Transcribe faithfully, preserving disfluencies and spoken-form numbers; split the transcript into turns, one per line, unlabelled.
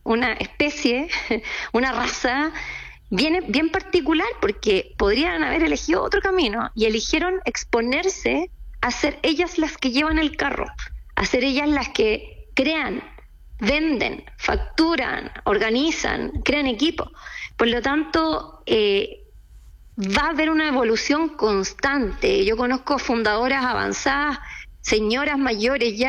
una especie, una raza bien, bien particular, porque podrían haber elegido otro camino y eligieron exponerse a ser ellas las que llevan el carro, a ser ellas las que crean, venden, facturan, organizan, crean equipo. Por lo tanto, eh, va a haber una evolución constante. Yo conozco fundadoras avanzadas, señoras mayores ya